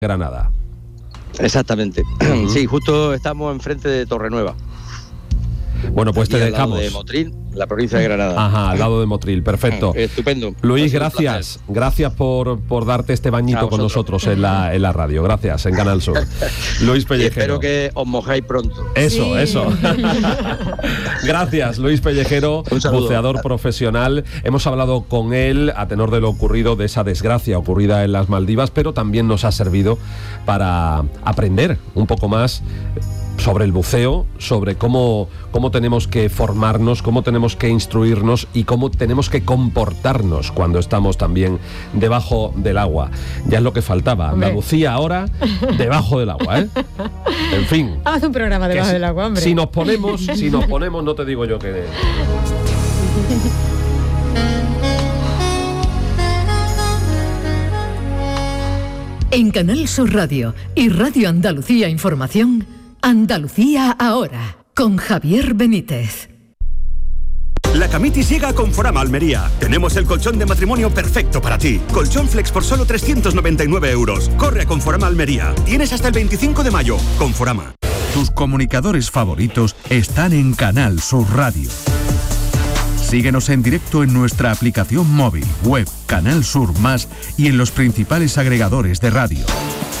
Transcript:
Granada. Exactamente. Sí, justo estamos enfrente de Torrenueva. Bueno, pues te dejamos. Al lado de Motril, la provincia de Granada. Ajá, al lado de Motril, perfecto. Estupendo. Luis, gracias por darte este bañito con nosotros en la radio. Gracias, en Canal Sur. Luis Pellejero. Espero que os mojáis pronto. Eso. Gracias, Luis Pellejero, buceador profesional. Hemos hablado con él a tenor de lo ocurrido, de esa desgracia ocurrida en las Maldivas, pero también nos ha servido para aprender un poco más sobre el buceo, sobre cómo tenemos que formarnos, cómo tenemos que instruirnos y cómo tenemos que comportarnos cuando estamos también debajo del agua. Ya es lo que faltaba. Andalucía ahora debajo del agua, ¿eh? En fin. Haz un programa debajo del agua, hombre. Si nos ponemos, no te digo yo que... En Canal Sur Radio y Radio Andalucía Información, Andalucía ahora, con Javier Benítez. La Camitis llega a Conforama Almería. Tenemos el colchón de matrimonio perfecto para ti. Colchón Flex por solo 399 euros. Corre a Conforama Almería. Tienes hasta el 25 de mayo. Conforama. Tus comunicadores favoritos están en Canal Sur Radio. Síguenos en directo en nuestra aplicación móvil, web, Canal Sur Más y en los principales agregadores de radio.